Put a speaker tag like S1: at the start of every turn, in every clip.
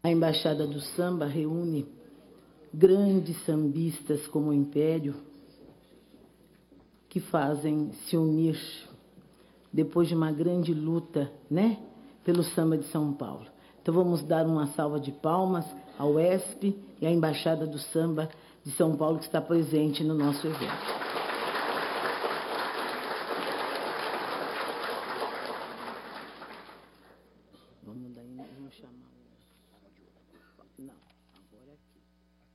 S1: A Embaixada do Samba reúne grandes sambistas como o Império, que fazem se unir depois de uma grande luta, né, pelo samba de São Paulo. Então vamos dar uma salva de palmas ao ESP e à Embaixada do Samba de São Paulo, que está presente no nosso evento. Vamos chamar. Não, agora é aqui.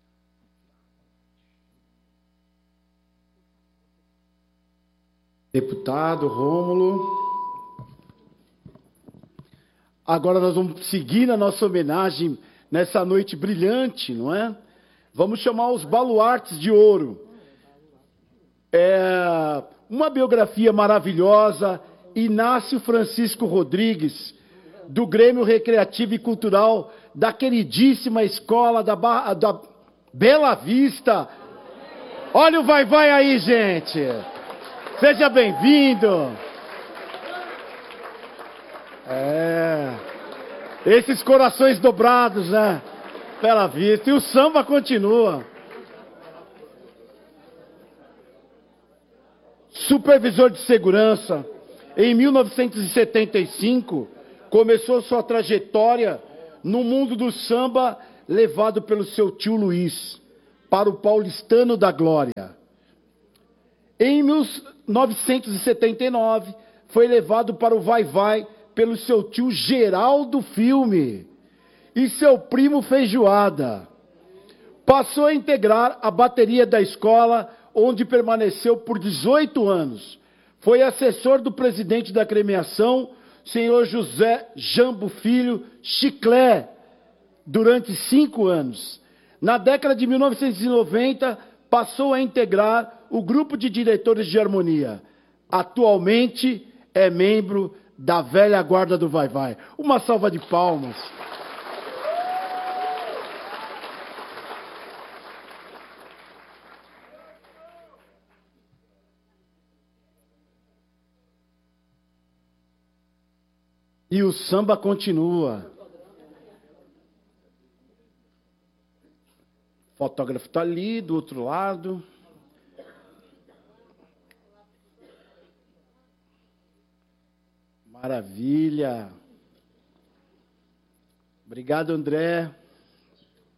S2: Deputado Rômulo. Agora nós vamos seguir na nossa homenagem nessa noite brilhante, não é? Vamos chamar os baluartes de ouro. É uma biografia maravilhosa, Inácio Francisco Rodrigues, do Grêmio Recreativo e Cultural da queridíssima escola da Bela Vista. Olha o vai-vai aí, gente! Seja bem-vindo! Esses corações dobrados, né? Bela Vista. E o samba continua. Supervisor de segurança. Em 1975, começou sua trajetória no mundo do samba, levado pelo seu tio Luiz, para o Paulistano da Glória. Em 1979, foi levado para o Vai-Vai pelo seu tio Geraldo Filme e seu primo Feijoada. Passou a integrar a bateria da escola, onde permaneceu por 18 anos. Foi assessor do presidente da agremiação, senhor José Jambo Filho Chiclé, durante 5 anos. Na década de 1990, passou a integrar o grupo de diretores de harmonia. Atualmente é membro da velha guarda do Vai-Vai. Uma salva de palmas. E o samba continua. O fotógrafo está ali, do outro lado. Maravilha. Obrigado, André.